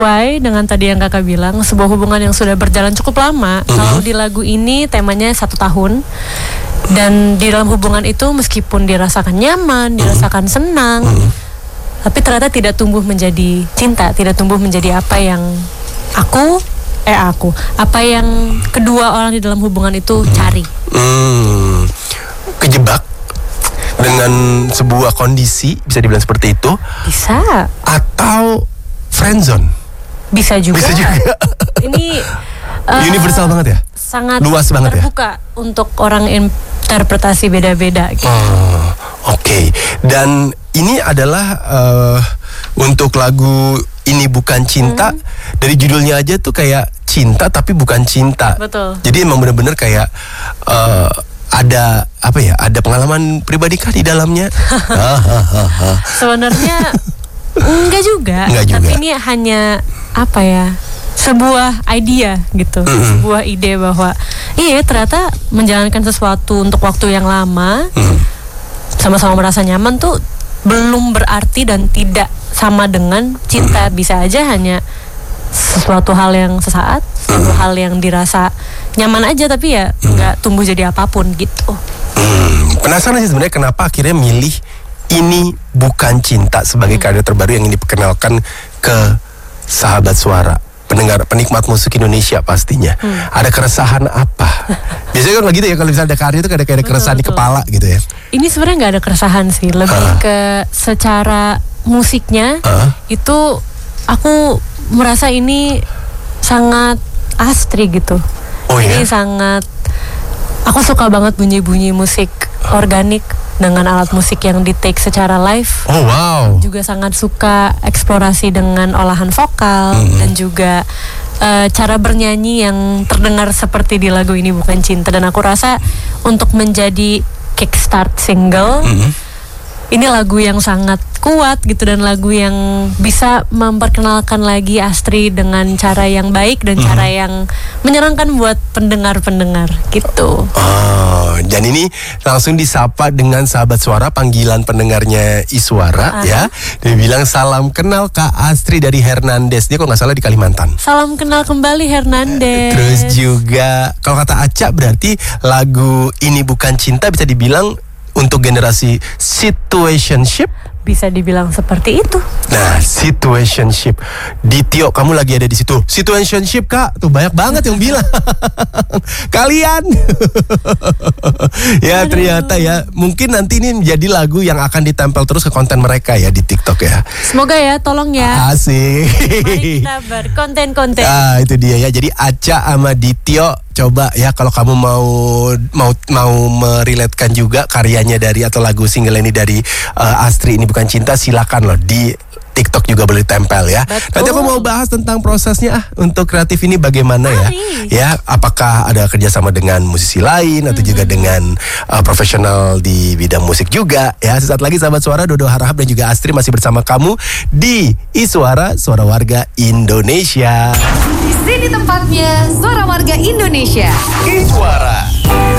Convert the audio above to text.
sesuai dengan tadi yang kakak bilang, sebuah hubungan yang sudah berjalan cukup lama. Kalau di lagu ini temanya 1 tahun. Dan di dalam hubungan itu meskipun dirasakan nyaman, dirasakan senang, tapi ternyata tidak tumbuh menjadi cinta, tidak tumbuh menjadi apa yang apa yang kedua orang di dalam hubungan itu cari. Kejebak dengan sebuah kondisi, bisa dibilang seperti itu. Bisa. Atau friendzone. Bisa juga. Ini universal banget ya? Sangat luas banget terbuka ya? Untuk orang interpretasi beda-beda gitu. Oke. Dan ini adalah untuk lagu Ini Bukan Cinta. Dari judulnya aja tuh kayak cinta tapi bukan cinta. Betul. Jadi emang bener-bener kayak ada apa ya? Ada pengalaman pribadi kah di dalamnya? Sebenarnya enggak juga. Tapi ini hanya apa ya? Sebuah idea gitu, sebuah ide bahwa iya ternyata menjalankan sesuatu untuk waktu yang lama, sama-sama merasa nyaman tuh belum berarti dan tidak sama dengan cinta. Bisa aja hanya sesuatu hal yang sesaat, sesuatu hal yang dirasa nyaman aja, tapi ya nggak tumbuh jadi apapun gitu. Penasaran sih sebenarnya kenapa akhirnya milih Ini Bukan Cinta sebagai karya terbaru yang diperkenalkan ke sahabat suara, penikmat musik Indonesia pastinya. Ada keresahan apa? Biasanya kan begitu ya, kalau misalnya ada karya itu ada kayak keresahan di kepala gitu ya. Ini sebenarnya nggak ada keresahan sih, lebih ke secara musiknya itu aku merasa ini sangat Astri gitu. Ini sangat, aku suka banget bunyi-bunyi musik organik dengan alat musik yang di take secara live. Juga sangat suka eksplorasi dengan olahan vokal dan juga cara bernyanyi yang terdengar seperti di lagu Ini Bukan Cinta. Dan aku rasa untuk menjadi kickstart single, ini lagu yang sangat kuat gitu, dan lagu yang bisa memperkenalkan lagi Astri dengan cara yang baik dan cara yang menyenangkan buat pendengar-pendengar gitu. Dan ini langsung disapa dengan sahabat suara, panggilan pendengarnya Iswara ya. Dia bilang salam kenal Kak Astri dari Hernandez. Dia kalau nggak salah di Kalimantan. Salam kenal kembali Hernandez. Terus juga kalau kata Aca berarti lagu Ini Bukan Cinta bisa dibilang untuk generasi situationship. Bisa dibilang seperti itu. Nah, situationship. Ditio, kamu lagi ada di situ. Situationship, Kak. Tuh banyak banget yang bilang. Kalian. Ya, ternyata ya. Mungkin nanti ini menjadi lagu yang akan ditempel terus ke konten mereka ya di TikTok ya. Semoga ya, tolong ya. Asik. Mari kita berkonten-konten. Itu dia ya. Jadi Aca sama Ditio, coba ya kalau kamu mau merelatekan juga karyanya dari atau lagu single ini dari Astri Ini Bukan Cinta, silakan loh di TikTok juga boleh tempel ya. Betul. Nanti aku mau bahas tentang prosesnya untuk kreatif ini bagaimana ya. Ya, apakah ada kerjasama dengan musisi lain atau juga dengan profesional di bidang musik juga ya. Sesaat lagi sahabat suara, Dodo Harahap dan juga Astri masih bersama kamu di Iswara, Suara Warga Indonesia. Di sini tempatnya Suara Warga Indonesia. Iswara.